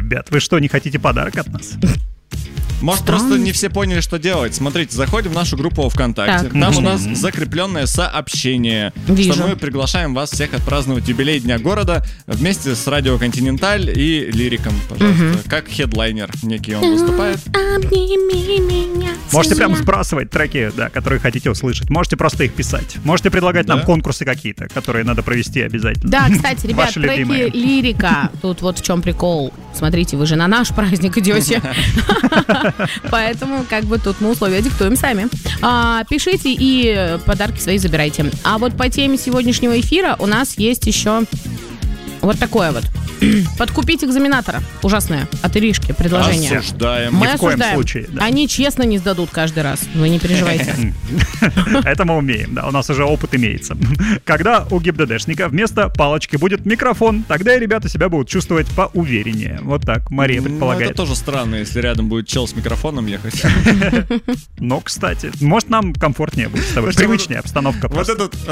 ребят, вы что, не хотите подарок от нас? Может, просто не все поняли, что делать. Смотрите, заходим в нашу группу ВКонтакте. Так. Там у нас закрепленное сообщение, Вижу. что мы приглашаем вас всех отпраздновать юбилей Дня города вместе с Радио Континенталь и Лириком, пожалуйста. Как хедлайнер некий он выступает. Обними меня. Можете прям сбрасывать треки, да, которые хотите услышать. Можете просто их писать. Можете предлагать нам конкурсы какие-то, которые надо провести обязательно. Да, кстати, ребят, Ваши треки любимые. Лирика. Тут вот в чем прикол. Смотрите, вы же на наш праздник идете. Поэтому как бы тут мы условия диктуем сами. Пишите и подарки свои забирайте. А вот по теме сегодняшнего эфира у нас есть еще вот такое вот. Подкупить экзаменатора. Ужасное. От Иришки предложение. Осуждаем. Мы Ни в коем осуждаем. случае, да. Они честно не сдадут каждый раз. Вы не переживайте. Это мы умеем, да, у нас уже опыт имеется. Когда у ГИБДДшника вместо палочки будет микрофон, тогда и ребята себя будут чувствовать поувереннее. Вот так Мария Ну, предполагает. это тоже странно, если рядом будет чел с микрофоном ехать. Но, кстати, может, нам комфортнее будет с тобой. Привычнее обстановка Вот просто. этот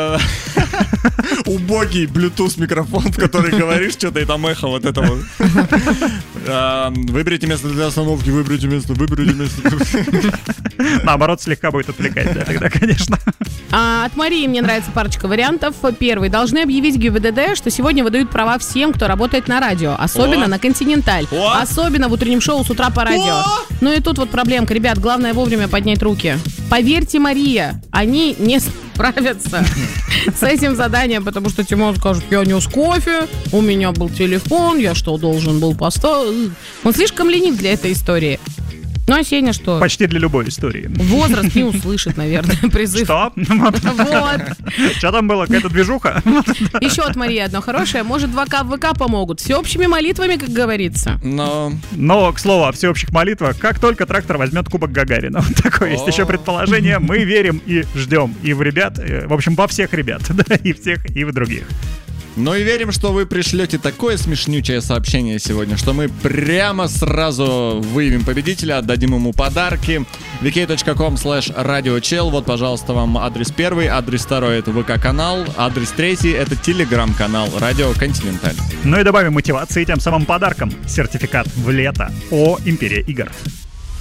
убогий Bluetooth микрофон, в который говоришь что-то, и там эхо вот этого. Выберите место для остановки, выберите место. Наоборот, слегка будет отвлекать, да, тогда, конечно. От Марии мне нравится парочка вариантов. Первый. Должны объявить ГИБДД, что сегодня выдают права всем, кто работает на радио. Особенно О! на Континенталь. О! Особенно в утреннем шоу с утра по радио. О! Ну и тут вот проблемка. Ребят, главное вовремя поднять руки. Поверьте, Мария, они не справятся с этим заданием, потому что Тимон скажет: я нес кофе, у меня был телефон, я что, должен был поставить? Он слишком ленив для этой истории. Ну а Сеня что? Почти для любой истории. Возраст не услышит, наверное, призыв. Что? Вот. Что там было? Какая-то движуха? Еще от Марии одно хорошее. Может, 2К в ВК помогут. Всеобщими молитвами, как говорится. Но Но, к слову, о всеобщих молитвах, как только трактор возьмет Кубок Гагарина. Вот такое есть еще предположение. Мы верим и ждем. И в ребят, в общем, во всех ребят. Да, и в тех, и в других. Ну и верим, что вы пришлете такое смешнючее сообщение сегодня, что мы прямо сразу выявим победителя, отдадим ему подарки. vk.com/radiochel. Вот, пожалуйста, вам адрес первый, адрес второй — это ВК-канал, адрес третий — это Телеграм-канал Радио Континенталь. Ну и добавим мотивации тем самым подарком. Сертификат в лето о Империя игр.